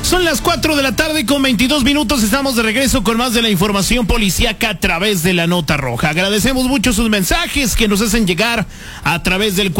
Son las 4 de la tarde con 22 minutos. Estamos de regreso con más de la información policíaca a través de la Nota Roja. Agradecemos mucho sus mensajes que nos hacen llegar a través del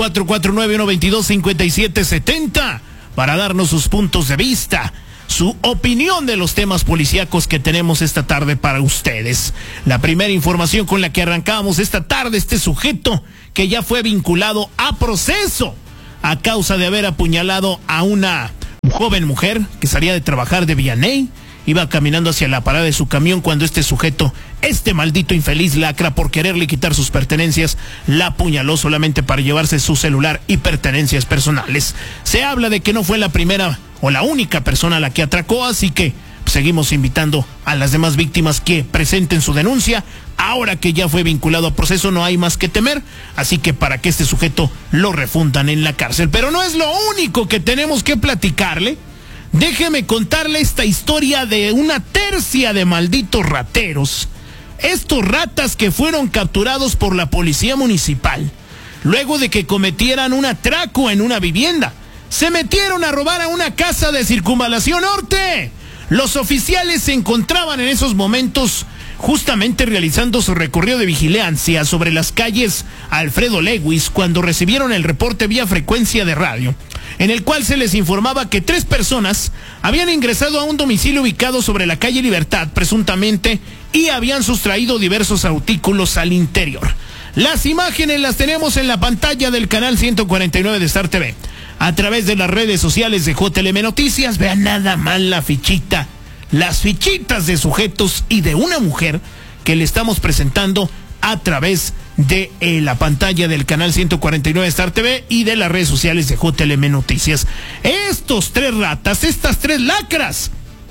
449-122-5770 para darnos sus puntos de vista, su opinión de los temas policíacos que tenemos esta tarde para ustedes. La primera información con la que arrancamos esta tarde, este sujeto que ya fue vinculado a proceso a causa de haber apuñalado a una joven mujer que salía de trabajar de Vianey, iba caminando hacia la parada de su camión cuando este sujeto, este maldito infeliz lacra, por quererle quitar sus pertenencias, la apuñaló solamente para llevarse su celular y pertenencias personales. Se habla de que no fue la primera o la única persona a la que atracó, así que seguimos invitando a las demás víctimas que presenten su denuncia. Ahora que ya fue vinculado a proceso, no hay más que temer, así que para que este sujeto lo refundan en la cárcel. Pero no es lo único que tenemos que platicarle. Déjeme contarle esta historia de una tercia de malditos rateros. Estos ratas que fueron capturados por la policía municipal luego de que cometieran un atraco en una vivienda. Se metieron a robar a una casa de Circunvalación Norte. Los oficiales se encontraban en esos momentos justamente realizando su recorrido de vigilancia sobre las calles Alfredo Lewis cuando recibieron el reporte vía frecuencia de radio, en el cual se les informaba que 3 personas habían ingresado a un domicilio ubicado sobre la calle Libertad, presuntamente, y habían sustraído diversos artículos al interior. Las imágenes las tenemos en la pantalla del canal 149 de Star TV. A través de las redes sociales de JLM Noticias, vean nada más la fichita, las fichitas de sujetos y de una mujer que le estamos presentando a través de la pantalla del canal 149 Star TV y de las redes sociales de JLM Noticias. Estos 3 ratas, estas 3 lacras,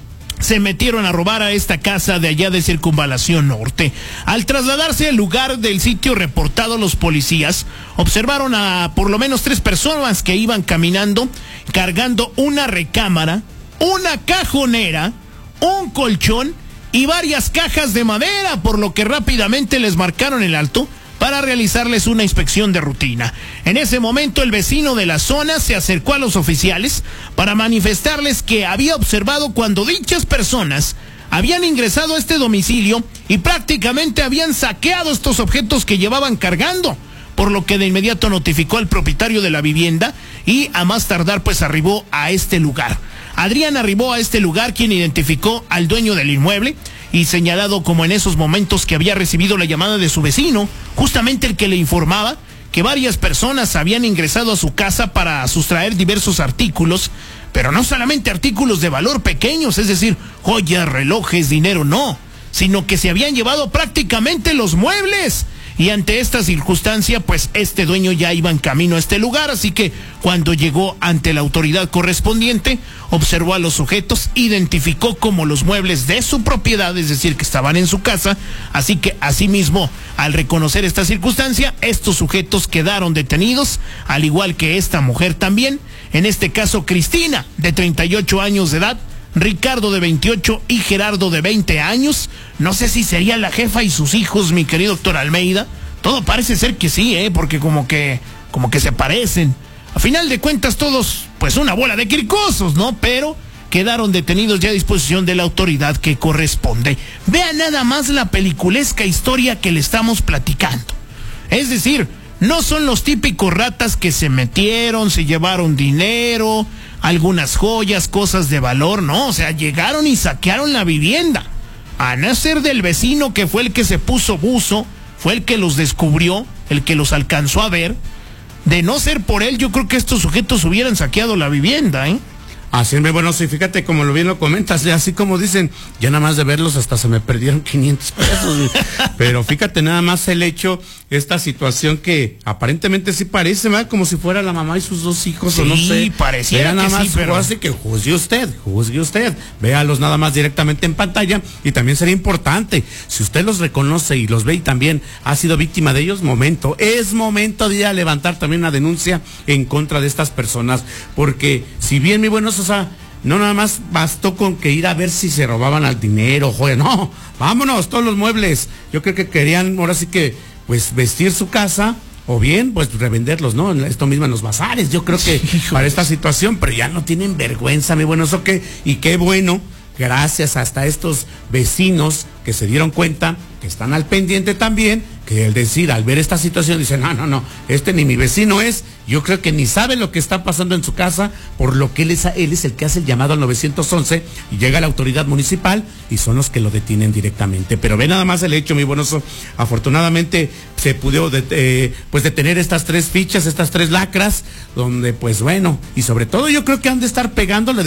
se metieron a robar a esta casa de allá de Circunvalación Norte. Al trasladarse al lugar del sitio reportado, los policías observaron a por lo menos 3 personas que iban caminando cargando una recámara, una cajonera, un colchón y varias cajas de madera, por lo que rápidamente les marcaron el alto para realizarles una inspección de rutina. En ese momento el vecino de la zona se acercó a los oficiales para manifestarles que había observado cuando dichas personas habían ingresado a este domicilio y prácticamente habían saqueado estos objetos que llevaban cargando, por lo que de inmediato notificó al propietario de la vivienda y a más tardar pues arribó a este lugar. Adrián arribó a este lugar, quien identificó al dueño del inmueble y señalado como en esos momentos que había recibido la llamada de su vecino, justamente el que le informaba que varias personas habían ingresado a su casa para sustraer diversos artículos, pero no solamente artículos de valor pequeños, es decir, joyas, relojes, dinero, no, sino que se habían llevado prácticamente los muebles. Y ante esta circunstancia, pues este dueño ya iba en camino a este lugar, así que cuando llegó ante la autoridad correspondiente, observó a los sujetos, identificó como los muebles de su propiedad, es decir, que estaban en su casa, así que asimismo, al reconocer esta circunstancia, estos sujetos quedaron detenidos, al igual que esta mujer también, en este caso Cristina, de 38 años de edad, Ricardo de 28 y Gerardo de 20 años. No sé si sería la jefa y sus hijos, mi querido doctor Almeida. Todo parece ser que sí, porque como que se parecen. A final de cuentas todos, pues una bola de cricosos, ¿no? Pero quedaron detenidos ya a disposición de la autoridad que corresponde. Vean nada más la peliculesca historia que le estamos platicando. Es decir, no son los típicos ratas que se metieron, se llevaron dinero, algunas joyas, cosas de valor, no, o sea, llegaron y saquearon la vivienda. A no ser del vecino que fue el que se puso buzo, fue el que los descubrió, el que los alcanzó a ver. De no ser por él, yo creo que estos sujetos hubieran saqueado la vivienda, ¿eh? Así es, bueno, sí, fíjate como lo bien lo comentas, así como dicen, ya nada más de verlos hasta se me perdieron 500 pesos. Pero fíjate nada más el hecho, esta situación que aparentemente sí parece, ¿verdad? Como si fuera la mamá y sus 2 hijos, sí, o no sé. Sí, pareciera que nada más, sí, pero... Así que juzgue usted. Véalos nada más directamente en pantalla y también sería importante, si usted los reconoce y los ve y también ha sido víctima de ellos, es momento de ir a levantar también una denuncia en contra de estas personas, porque si bien, mi buenos, o sea, no nada más bastó con que ir a ver si se robaban al dinero, joder, no, vámonos, todos los muebles. Yo creo que querían, ahora sí que, pues vestir su casa o bien pues revenderlos, ¿no? Esto mismo en los bazares, yo creo que para esta situación, pero ya no tienen vergüenza, mi bueno, eso qué, y qué bueno, gracias hasta estos vecinos que se dieron cuenta, que están al pendiente también, que el decir, al ver esta situación, dicen, no, este ni mi vecino es, yo creo que ni sabe lo que está pasando en su casa, por lo que él es el que hace el llamado al 911 y llega la autoridad municipal y son los que lo detienen directamente. Pero ve nada más el hecho, mi buenoso, afortunadamente se pudo pues detener estas 3 fichas, estas 3 lacras, donde pues bueno, y sobre todo yo creo que han de estar pegándole